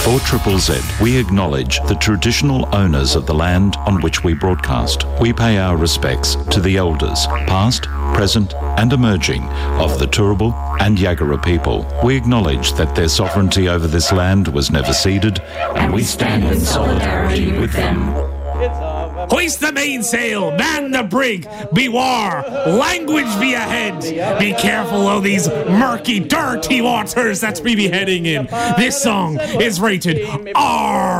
For Triple Z, we acknowledge the traditional owners of the land on which we broadcast. We pay our respects to the elders, past, present and emerging, of the Turrbal and Yagara people. We acknowledge that their sovereignty over this land was never ceded, and we stand in solidarity with them. Hoist the mainsail, man the brig, beware, language be ahead. Be careful of these murky, dirty waters that we be heading in. This song is rated R.